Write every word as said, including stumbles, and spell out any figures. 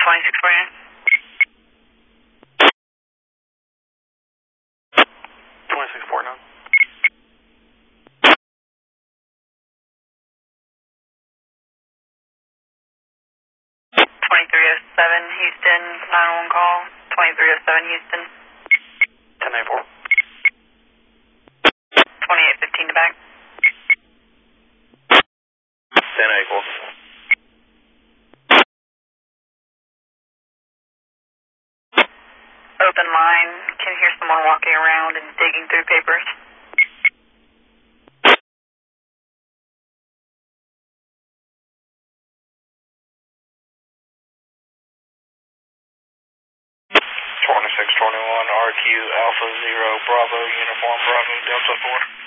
twenty-six forty-nine. twenty-six forty-nine. twenty-three oh seven Houston, nine one one call. twenty-three oh seven Houston. ten eighty-four. twenty-eight fifteen to back. ten eighty-four. Open line. Can hear someone walking around and digging through papers. twenty-six twenty-one R Q Alpha Zero Bravo Uniform Bravo Delta four.